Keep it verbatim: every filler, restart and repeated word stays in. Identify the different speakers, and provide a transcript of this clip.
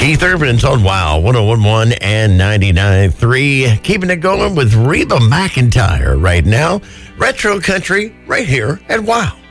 Speaker 1: Keith Urban's on Wow, one oh one point one and ninety-nine point three. Keeping it going with Reba McEntire right now. Retro country right here at Wow.